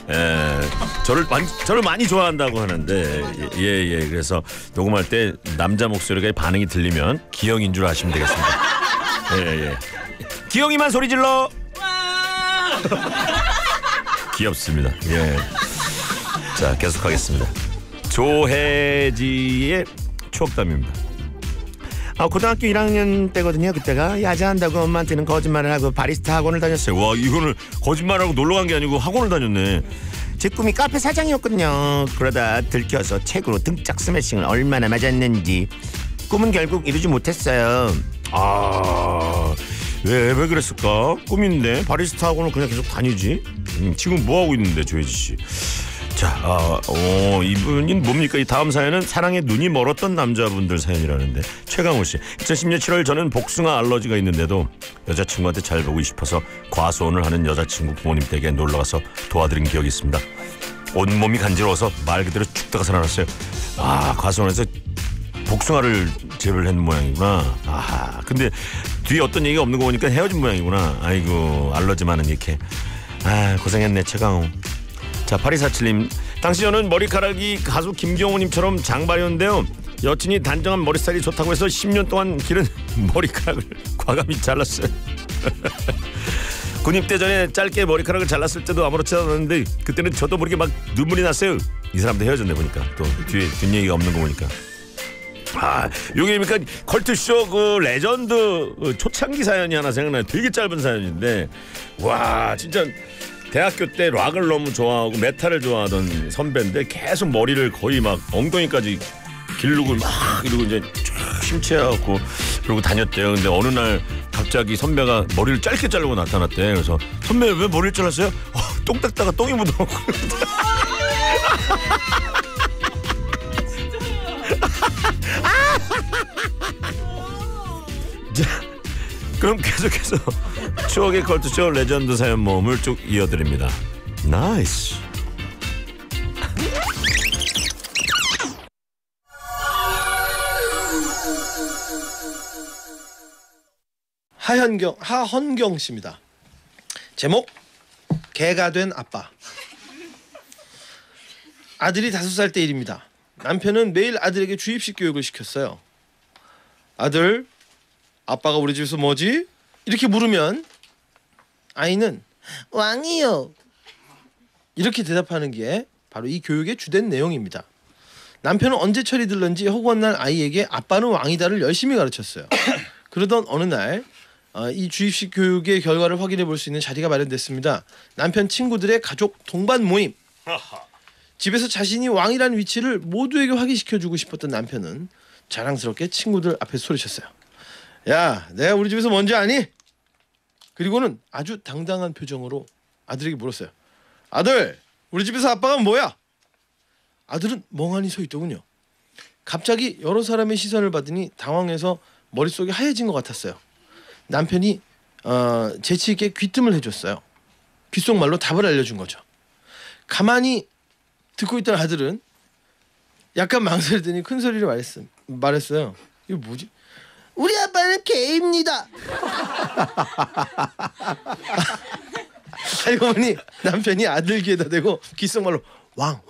예, 저를 많이 좋아한다고 하는데 예. 그래서 녹음할 때 남자 목소리가 반응이 들리면 기영인 줄 아시면 되겠습니다. 예. 기영이만 소리 질러. 귀엽습니다. 예. 자, 계속하겠습니다. 조혜지의 추억담입니다. 고등학교 1학년 때거든요. 그때가 야자한다고 엄마한테는 거짓말을 하고 바리스타 학원을 다녔어요. 와, 이거는 거짓말하고 놀러 간 게 아니고 학원을 다녔네. 제 꿈이 카페 사장이었거든요. 그러다 들켜서 책으로 등짝 스매싱을 얼마나 맞았는지 꿈은 결국 이루지 못했어요. 왜 그랬을까? 꿈인데 바리스타 학원을 그냥 계속 다니지. 지금 뭐 하고 있는데 조혜지 씨. 자, 이분이 뭡니까? 이 다음 사연은 사랑에 눈이 멀었던 남자분들 사연이라는데 최강호 씨. 2010년 7월 저는 복숭아 알러지가 있는데도 여자친구한테 잘 보고 싶어서 과수원을 하는 여자친구 부모님 댁에 놀러가서 도와드린 기억이 있습니다. 온몸이 간지러워서 말 그대로 죽다가 살아났어요. 과수원에서 복숭아를 재배를 했는 모양이구나. 근데 뒤에 어떤 얘기가 없는 거 보니까 헤어진 모양이구나. 아이고, 알러지만은 이렇게. 고생했네 최강호. 자, 8247님. 당시 저는 머리카락이 가수 김경호님처럼 장발이었는데요. 여친이 단정한 머리 스타일이 좋다고 해서 10년 동안 기른 머리카락을 과감히 잘랐어요. 군입대 전에 짧게 머리카락을 잘랐을 때도 아무렇지 않았는데 그때는 저도 모르게 막 눈물이 났어요. 이 사람도 헤어졌네 보니까. 또 뒤에 뒷얘기가 없는 거 보니까. 요게 그러니까 컬투쇼 그 레전드 초창기 사연이 하나 생각나요. 되게 짧은 사연인데 와, 진짜 대학교 때 락을 너무 좋아하고 메탈을 좋아하던 선배인데 계속 머리를 거의 막 엉덩이까지 기르고 막 이러고 이제 쫙 심취해갖고 그러고 다녔대요. 근데 어느 날 갑자기 선배가 머리를 짧게 자르고 나타났대. 그래서 선배 왜 머리를 잘랐어요? 똥 닦다가 똥이 묻어갖고. 자, 그럼 계속해서 추억의 컬투쇼 레전드 사연 모음을 쭉 이어드립니다. 나이스. 하헌경 씨입니다. 제목 개가 된 아빠. 아들이 5살 때 일입니다. 남편은 매일 아들에게 주입식 교육을 시켰어요. 아들, 아빠가 우리 집에서 뭐지? 이렇게 물으면 아이는 왕이요 이렇게 대답하는 게 바로 이 교육의 주된 내용입니다. 남편은 언제 철이 들는지 허구한 날 아이에게 아빠는 왕이다를 열심히 가르쳤어요. 그러던 어느 날 이 주입식 교육의 결과를 확인해 볼 수 있는 자리가 마련됐습니다. 남편 친구들의 가족 동반 모임. 집에서 자신이 왕이라는 위치를 모두에게 확인시켜주고 싶었던 남편은 자랑스럽게 친구들 앞에서 소리쳤어요. 야, 내가 우리 집에서 뭔지 아니? 그리고는 아주 당당한 표정으로 아들에게 물었어요. 아들, 우리 집에서 아빠가 뭐야? 아들은 멍하니 서 있더군요. 갑자기 여러 사람의 시선을 받으니 당황해서 머릿속이 하얘진 것 같았어요. 남편이 재치 있게 귀뜸을 해줬어요. 귓속말로 답을 알려준 거죠. 가만히 듣고 있던 아들은 약간 망설이더니 큰 소리로 말했어요. 이거 뭐지? 우리 아빠는 개입니다. 알고 보니 남편이 아들 귀에다 대고 귓속말로 왕.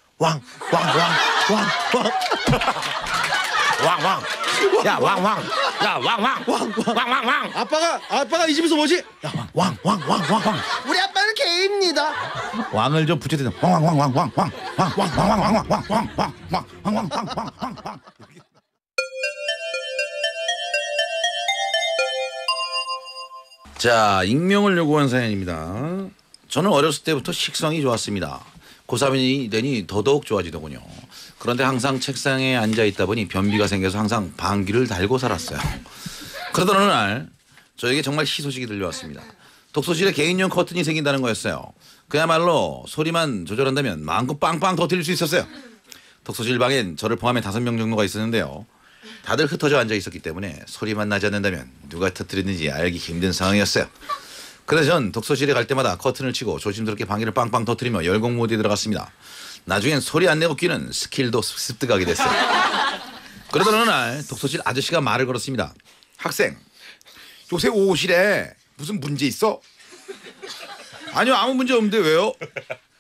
야, 왕. 아빠가 이 집에서 뭐지? 야, 왕. 우리 아빠는 개입니다. 왕을 좀 붙여야 되나? 왕. 자, 익명을 요구한 사연입니다. 저는 어렸을 때부터 식성이 좋았습니다. 고3이 되니 더더욱 좋아지더군요. 그런데 항상 책상에 앉아 있다 보니 변비가 생겨서 항상 방귀를 달고 살았어요. 그러던 어느 날 저에게 정말 희소식이 들려왔습니다. 독서실에 개인용 커튼이 생긴다는 거였어요. 그야말로 소리만 조절한다면 마음껏 빵빵 터뜨릴 수 있었어요. 독서실 방엔 저를 포함해 5명 정도가 있었는데요. 다들 흩어져 앉아 있었기 때문에 소리만 나지 않는다면 누가 터뜨렸는지 알기 힘든 상황이었어요. 그래서 전 독서실에 갈 때마다 커튼을 치고 조심스럽게 방귀를 빵빵 터뜨리며 열공 모드에 들어갔습니다. 나중엔 소리 안 내고 끼는 스킬도 습득하게 됐어요. 그러던 어느 날 독서실 아저씨가 말을 걸었습니다. 학생, 요새 오후실에 무슨 문제 있어? 아니요, 아무 문제 없는데 왜요?